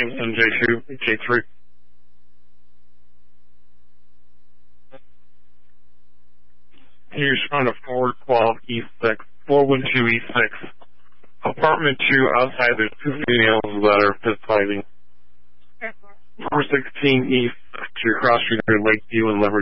Jameson, J2, J3. Here's on a 412 E6, 412 E6. Apartment 2 outside, there's 2 females that are fist fighting. 416 E6, you're crossing Lakeview and Leverage.